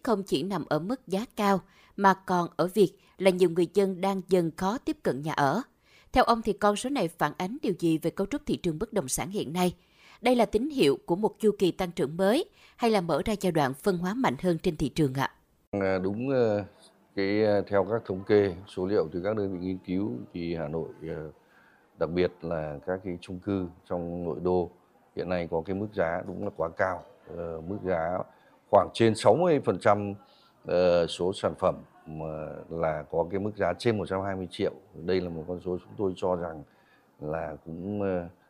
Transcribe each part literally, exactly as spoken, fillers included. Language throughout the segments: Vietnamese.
không chỉ nằm ở mức giá cao mà còn ở việc là nhiều người dân đang dần khó tiếp cận nhà ở. Theo ông thì con số này phản ánh điều gì về cấu trúc thị trường bất động sản hiện nay? Đây là tín hiệu của một chu kỳ tăng trưởng mới hay là mở ra giai đoạn phân hóa mạnh hơn trên thị trường ạ? À, đúng cái theo các thống kê, số liệu từ các đơn vị nghiên cứu thì Hà Nội, đặc biệt là các cái chung cư trong nội đô hiện nay có cái mức giá đúng là quá cao. Ờ, mức giá khoảng trên sáu mươi phần trăm số sản phẩm mà là có cái mức giá trên một trăm hai mươi triệu. Đây là một con số chúng tôi cho rằng là cũng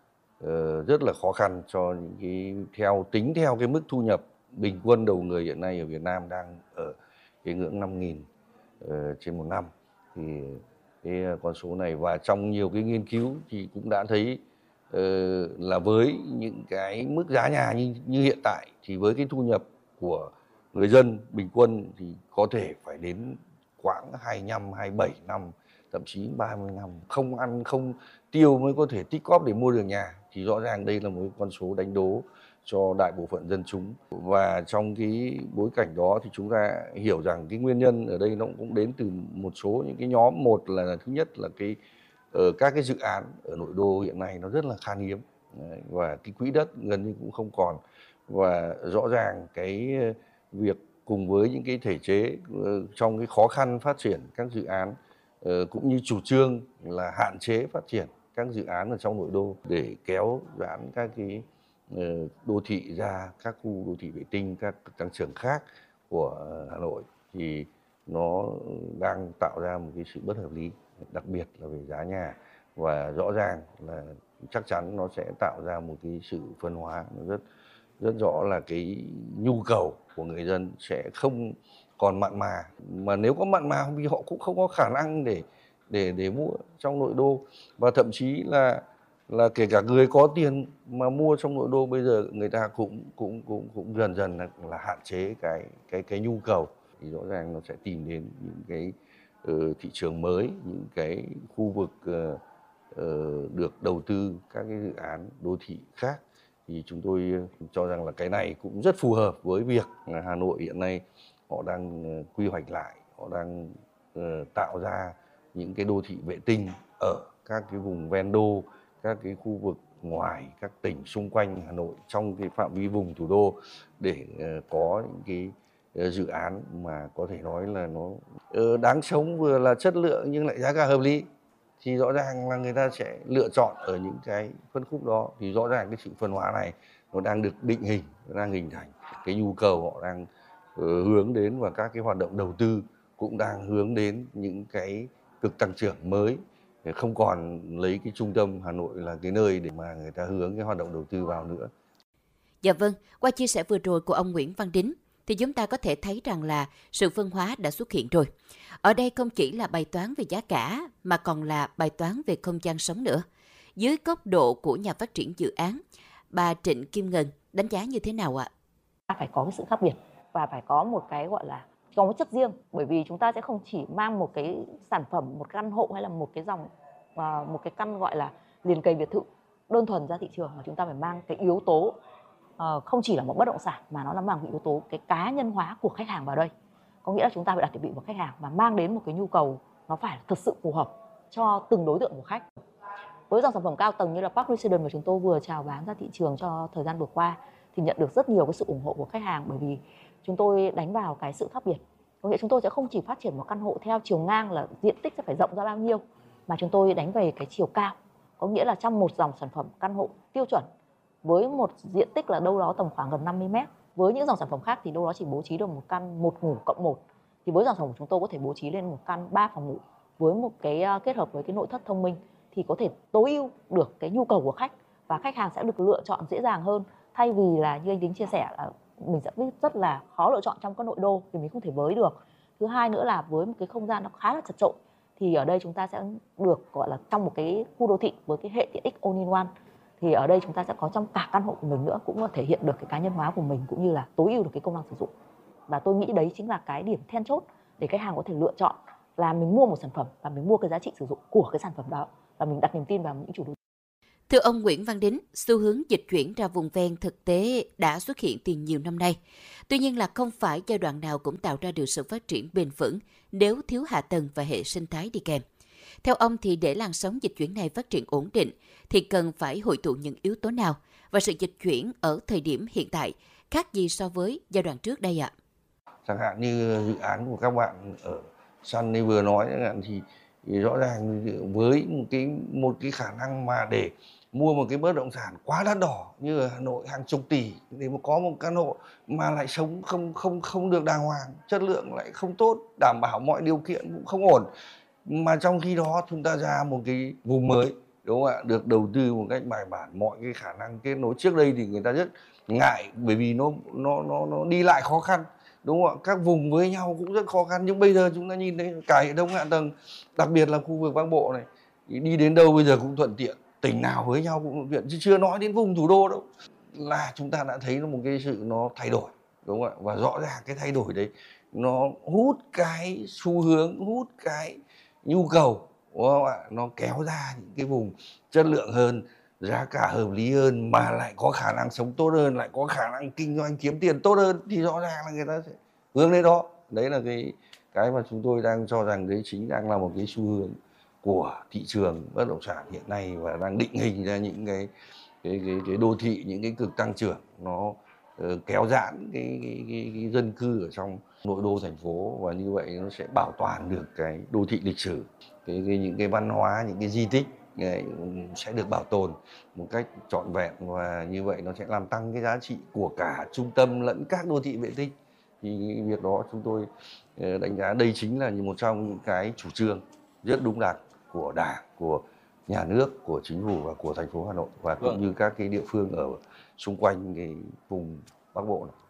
uh, rất là khó khăn cho những cái theo tính theo cái mức thu nhập bình quân đầu người hiện nay ở Việt Nam đang ở cái ngưỡng năm nghìn uh, trên một năm. Thì cái con số này, và trong nhiều cái nghiên cứu thì cũng đã thấy uh, là với những cái mức giá nhà như, như hiện tại thì với cái thu nhập của người dân bình quân thì có thể phải đến khoảng hai mươi lăm, hai mươi bảy năm, thậm chí ba mươi năm không ăn không tiêu mới có thể tích cóp để mua được nhà, thì rõ ràng đây là một con số đánh đố cho đại bộ phận dân chúng. Và trong cái bối cảnh đó thì chúng ta hiểu rằng cái nguyên nhân ở đây nó cũng đến từ một số những cái nhóm. Một là, là thứ nhất là cái ở các cái dự án ở nội đô hiện nay nó rất là khan hiếm. Đấy, và cái quỹ đất gần như cũng không còn, và rõ ràng cái việc cùng với những cái thể chế trong cái khó khăn phát triển các dự án cũng như chủ trương là hạn chế phát triển các dự án ở trong nội đô để kéo giãn các cái đô thị ra các khu đô thị vệ tinh, các tăng trưởng khác của Hà Nội, thì nó đang tạo ra một cái sự bất hợp lý, đặc biệt là về giá nhà. Và rõ ràng là chắc chắn nó sẽ tạo ra một cái sự phân hóa rất rất rõ, là cái nhu cầu của người dân sẽ không còn mặn mà, mà nếu có mặn mà thì họ cũng không có khả năng để để để mua trong nội đô. Và thậm chí là là kể cả người có tiền mà mua trong nội đô bây giờ người ta cũng cũng cũng cũng dần dần là, là hạn chế cái cái cái nhu cầu, thì rõ ràng nó sẽ tìm đến những cái uh, thị trường mới, những cái khu vực uh, uh, được đầu tư các cái dự án đô thị khác. Thì chúng tôi cho rằng là cái này cũng rất phù hợp với việc là Hà Nội hiện nay họ đang quy hoạch lại, họ đang uh, tạo ra những cái đô thị vệ tinh ở các cái vùng ven đô, các cái khu vực ngoài các tỉnh xung quanh Hà Nội trong cái phạm vi vùng thủ đô, để uh, có những cái uh, dự án mà có thể nói là nó uh, đáng sống, vừa là chất lượng nhưng lại giá cả hợp lý. Thì rõ ràng là người ta sẽ lựa chọn ở những cái phân khúc đó. Thì rõ ràng cái sự phân hóa này nó đang được định hình, nó đang hình thành. Cái nhu cầu họ đang uh, hướng đến, và các cái hoạt động đầu tư cũng đang hướng đến những cái cực tăng trưởng mới, không còn lấy cái trung tâm Hà Nội là cái nơi để mà người ta hướng cái hoạt động đầu tư vào nữa. Dạ vâng, qua chia sẻ vừa rồi của ông Nguyễn Văn Đính thì chúng ta có thể thấy rằng là sự phân hóa đã xuất hiện rồi. Ở đây không chỉ là bài toán về giá cả mà còn là bài toán về không gian sống nữa. Dưới góc độ của nhà phát triển dự án, bà Trịnh Kim Ngân đánh giá như thế nào ạ? Phải có cái sự khác biệt và phải có một cái gọi là có một chất riêng, bởi vì chúng ta sẽ không chỉ mang một cái sản phẩm, một căn hộ hay là một cái dòng một cái căn gọi là liền kề biệt thự đơn thuần ra thị trường, mà chúng ta phải mang cái yếu tố uh, không chỉ là một bất động sản mà nó là mang cái yếu tố cái cá nhân hóa của khách hàng vào đây. Có nghĩa là chúng ta phải đặt thiết bị vào khách hàng và mang đến một cái nhu cầu nó phải thực sự phù hợp cho từng đối tượng của khách. Với dòng sản phẩm cao tầng như là Park Residence mà chúng tôi vừa chào bán ra thị trường cho thời gian vừa qua thì nhận được rất nhiều cái sự ủng hộ của khách hàng, bởi vì chúng tôi đánh vào cái sự khác biệt. Có nghĩa chúng tôi sẽ không chỉ phát triển một căn hộ theo chiều ngang là diện tích sẽ phải rộng ra bao nhiêu, mà chúng tôi đánh về cái chiều cao. Có nghĩa là trong một dòng sản phẩm căn hộ tiêu chuẩn với một diện tích là đâu đó tầm khoảng gần năm mươi mét, với những dòng sản phẩm khác thì đâu đó chỉ bố trí được một căn một ngủ cộng một, thì với dòng sản phẩm của chúng tôi có thể bố trí lên một căn ba phòng ngủ với một cái kết hợp với cái nội thất thông minh, thì có thể tối ưu được cái nhu cầu của khách và khách hàng sẽ được lựa chọn dễ dàng hơn, thay vì là như anh Đính chia sẻ là mình sẽ rất là khó lựa chọn trong các nội đô vì mình không thể với được. Thứ hai nữa là với một cái không gian nó khá là chật chội, thì ở đây chúng ta sẽ được gọi là trong một cái khu đô thị với cái hệ tiện ích all in one, thì ở đây chúng ta sẽ có trong cả căn hộ của mình nữa, cũng là thể hiện được cái cá nhân hóa của mình cũng như là tối ưu được cái công năng sử dụng. Và tôi nghĩ đấy chính là cái điểm then chốt để khách hàng có thể lựa chọn là mình mua một sản phẩm và mình mua cái giá trị sử dụng của cái sản phẩm đó, và mình đặt niềm tin vào những chủ đầu tư. Thưa ông Nguyễn Văn Đính, xu hướng dịch chuyển ra vùng ven thực tế đã xuất hiện từ nhiều năm nay. Tuy nhiên là không phải giai đoạn nào cũng tạo ra được sự phát triển bền vững nếu thiếu hạ tầng và hệ sinh thái đi kèm. Theo ông thì để làn sóng dịch chuyển này phát triển ổn định thì cần phải hội tụ những yếu tố nào, và sự dịch chuyển ở thời điểm hiện tại khác gì so với giai đoạn trước đây ạ? Chẳng hạn như dự án của các bạn ở Sun vừa nói chẳng hạn, thì, thì rõ ràng với một cái một cái khả năng mà để mua một cái bất động sản quá đắt đỏ như ở Hà Nội hàng chục tỷ để mà có một căn hộ mà lại sống không không không được đàng hoàng, chất lượng lại không tốt, đảm bảo mọi điều kiện cũng không ổn, mà trong khi đó chúng ta ra một cái vùng mới, đúng không ạ, được đầu tư một cách bài bản, mọi cái khả năng kết nối trước đây thì người ta rất ngại bởi vì nó nó nó nó đi lại khó khăn, đúng không ạ, các vùng với nhau cũng rất khó khăn, nhưng bây giờ chúng ta nhìn thấy cả hệ thống hạ tầng, đặc biệt là khu vực Bắc Bộ này, đi đến đâu bây giờ cũng thuận tiện, tỉnh nào với nhau cũng thuận tiện, chứ chưa nói đến vùng thủ đô đâu, là chúng ta đã thấy một cái sự nó thay đổi, đúng không ạ, và rõ ràng cái thay đổi đấy nó hút cái xu hướng, hút cái nhu cầu, đúng không ạ, nó kéo ra những cái vùng chất lượng hơn, giá cả hợp lý hơn, mà lại có khả năng sống tốt hơn, lại có khả năng kinh doanh kiếm tiền tốt hơn, thì rõ ràng là người ta sẽ hướng đến đó. Đấy là cái cái mà chúng tôi đang cho rằng đấy chính đang là một cái xu hướng của thị trường bất động sản hiện nay, và đang định hình ra những cái cái cái, cái đô thị, những cái cực tăng trưởng nó uh, kéo giãn cái, cái, cái, cái dân cư ở trong nội đô thành phố, và như vậy nó sẽ bảo toàn được cái đô thị lịch sử, cái, cái những cái văn hóa, những cái di tích ấy, sẽ được bảo tồn một cách trọn vẹn, và như vậy nó sẽ làm tăng cái giá trị của cả trung tâm lẫn các đô thị vệ tinh. Thì việc đó chúng tôi đánh giá đây chính là một trong những cái chủ trương rất đúng đắn của Đảng, của nhà nước, của chính phủ và của thành phố Hà Nội, và cũng vâng. như các cái địa phương ở xung quanh cái vùng Bắc Bộ này.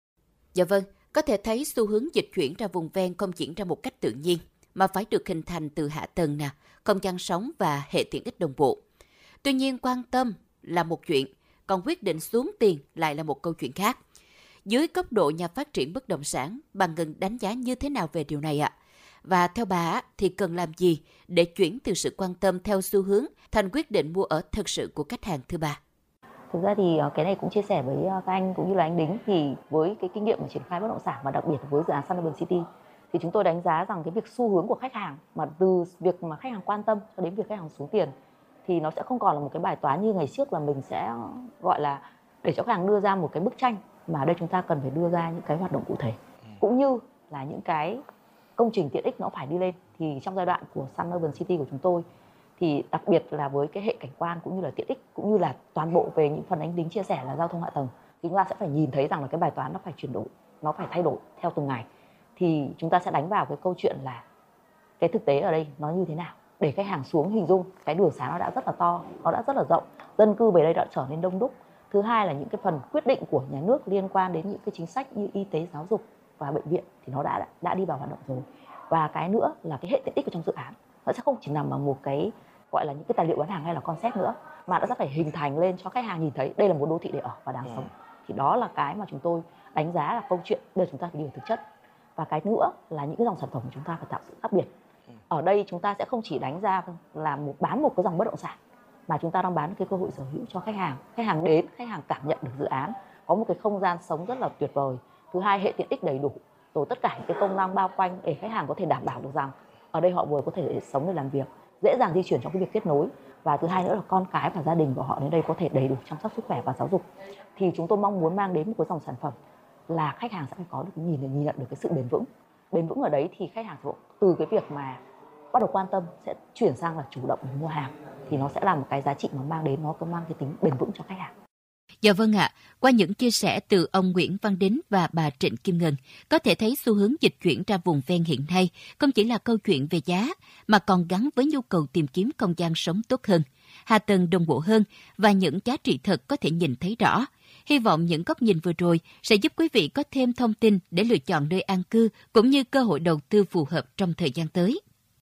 Dạ vâng, có thể thấy xu hướng dịch chuyển ra vùng ven không diễn ra một cách tự nhiên, mà phải được hình thành từ hạ tầng nè, không gian sống và hệ tiện ích đồng bộ. Tuy nhiên, quan tâm là một chuyện, còn quyết định xuống tiền lại là một câu chuyện khác. Dưới góc độ nhà phát triển bất động sản, bà Ngân đánh giá như thế nào về điều này ạ? Và theo bà thì cần làm gì để chuyển từ sự quan tâm theo xu hướng thành quyết định mua ở thực sự của khách hàng, thưa bà? Thực ra thì cái này cũng chia sẻ với các anh cũng như là anh Đính, thì với cái kinh nghiệm của triển khai bất động sản và đặc biệt với dự án Sun Urban City, thì chúng tôi đánh giá rằng cái việc xu hướng của khách hàng, mà từ việc mà khách hàng quan tâm cho đến việc khách hàng xuống tiền, thì nó sẽ không còn là một cái bài toán như ngày trước là mình sẽ gọi là để cho khách hàng đưa ra một cái bức tranh, mà ở đây chúng ta cần phải đưa ra những cái hoạt động cụ thể, cũng như là những cái công trình tiện ích nó phải đi lên. Thì trong giai đoạn của Sun Urban City của chúng tôi, thì đặc biệt là với cái hệ cảnh quan cũng như là tiện ích, cũng như là toàn bộ về những phần anh Đính chia sẻ là giao thông hạ tầng, thì chúng ta sẽ phải nhìn thấy rằng là cái bài toán nó phải chuyển đổi, nó phải thay đổi theo từng ngày. Thì chúng ta sẽ đánh vào cái câu chuyện là cái thực tế ở đây nó như thế nào, để khách hàng xuống hình dung cái đường xá nó đã rất là to, nó đã rất là rộng, dân cư về đây đã trở nên đông đúc. Thứ hai là những cái phần quyết định của nhà nước liên quan đến những cái chính sách như y tế, giáo dục và bệnh viện thì nó đã đã đi vào hoạt động rồi. Và cái nữa là cái hệ tiện ích ở trong dự án, nó sẽ không chỉ nằm ở một cái gọi là những cái tài liệu bán hàng hay là concept nữa, mà nó sẽ phải hình thành lên cho khách hàng nhìn thấy đây là một đô thị để ở và đáng ừ. sống. Thì đó là cái mà chúng tôi đánh giá là câu chuyện bây giờ chúng ta phải đi vào thực chất. Và cái nữa là những cái dòng sản phẩm của chúng ta phải tạo sự khác biệt. Ở đây chúng ta sẽ không chỉ đánh ra là một bán một cái dòng bất động sản, mà chúng ta đang bán cái cơ hội sở hữu cho khách hàng. Khách hàng đến, khách hàng cảm nhận được dự án, có một cái không gian sống rất là tuyệt vời. Thứ hai, hệ tiện ích đầy đủ, rồi tất cả những cái công năng bao quanh để khách hàng có thể đảm bảo được rằng ở đây họ vừa có thể sống để làm việc, dễ dàng di chuyển trong cái việc kết nối. Và thứ hai nữa là con cái và gia đình của họ đến đây có thể đầy đủ chăm sóc sức khỏe và giáo dục. Thì chúng tôi mong muốn mang đến một cái dòng sản phẩm là khách hàng sẽ phải có được nhìn nhìn nhận được cái sự bền vững. Bền vững ở đấy thì khách hàng từ cái việc mà bắt đầu quan tâm sẽ chuyển sang là chủ động để mua hàng, thì nó sẽ là một cái giá trị mà mang đến, nó có mang cái tính bền vững cho khách hàng. Dạ vâng ạ, qua những chia sẻ từ ông Nguyễn Văn Đính và bà Trịnh Kim Ngân, có thể thấy xu hướng dịch chuyển ra vùng ven hiện nay không chỉ là câu chuyện về giá, mà còn gắn với nhu cầu tìm kiếm không gian sống tốt hơn, hạ tầng đồng bộ hơn và những giá trị thật có thể nhìn thấy rõ. Hy vọng những góc nhìn vừa rồi sẽ giúp quý vị có thêm thông tin để lựa chọn nơi an cư cũng như cơ hội đầu tư phù hợp trong thời gian tới.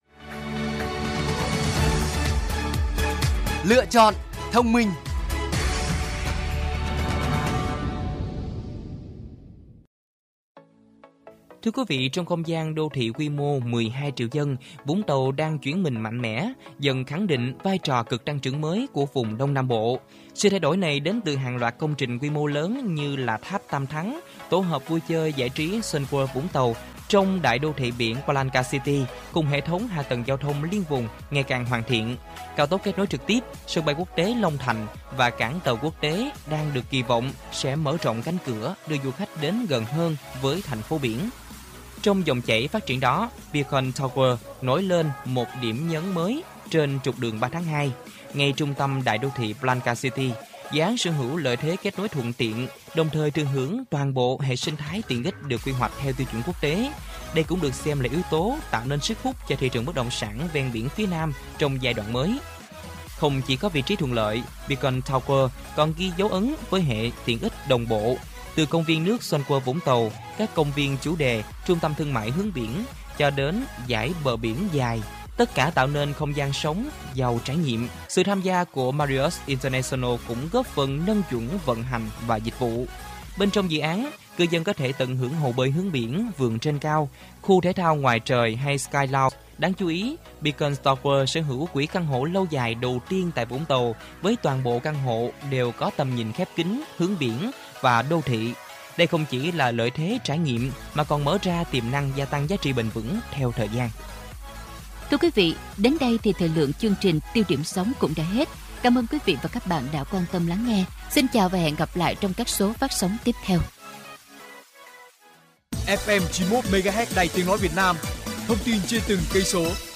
Lựa chọn thông minh. Thưa quý vị, trong không gian đô thị quy mô mười hai triệu dân, Vũng Tàu đang chuyển mình mạnh mẽ, dần khẳng định vai trò cực tăng trưởng mới của vùng Đông Nam Bộ. Sự thay đổi này đến từ hàng loạt công trình quy mô lớn như là Tháp Tam Thắng, tổ hợp vui chơi giải trí Sun World Vũng Tàu trong đại đô thị biển Palanca City, cùng hệ thống hạ tầng giao thông liên vùng ngày càng hoàn thiện. Cao tốc kết nối trực tiếp, sân bay quốc tế Long Thành và cảng tàu quốc tế đang được kỳ vọng sẽ mở rộng cánh cửa đưa du khách đến gần hơn với thành phố biển. Trong dòng chảy phát triển đó, Beacon Tower nổi lên một điểm nhấn mới trên trục đường ba tháng hai, ngay trung tâm đại đô thị Palanca City. Dự án sở hữu lợi thế kết nối thuận tiện, đồng thời thừa hưởng toàn bộ hệ sinh thái tiện ích được quy hoạch theo tiêu chuẩn quốc tế. Đây cũng được xem là yếu tố tạo nên sức hút cho thị trường bất động sản ven biển phía Nam trong giai đoạn mới. Không chỉ có vị trí thuận lợi, Beacon Tower còn ghi dấu ấn với hệ tiện ích đồng bộ. Từ công viên nước Sun World Vũng Tàu, các công viên chủ đề, trung tâm thương mại hướng biển, cho đến dải bờ biển dài, tất cả tạo nên không gian sống, giàu trải nghiệm. Sự tham gia của Marriott International cũng góp phần nâng chuẩn vận hành và dịch vụ. Bên trong dự án, cư dân có thể tận hưởng hồ bơi hướng biển, vườn trên cao, khu thể thao ngoài trời hay Sky Lounge. Đáng chú ý, Beacon Tower sở hữu quỹ căn hộ lâu dài đầu tiên tại Vũng Tàu, với toàn bộ căn hộ đều có tầm nhìn khép kín, hướng biển và đô thị. Đây không chỉ là lợi thế trải nghiệm mà còn mở ra tiềm năng gia tăng giá trị bền vững theo thời gian. Thưa quý vị, đến đây thì thời lượng chương trình Tiêu điểm sống cũng đã hết. Cảm ơn quý vị và các bạn đã quan tâm lắng nghe. Xin chào và hẹn gặp lại trong các số phát sóng tiếp theo. ép em chín mươi mốt mê ga héc Đài Tiếng nói Việt Nam. Thông tin trên từng cây số.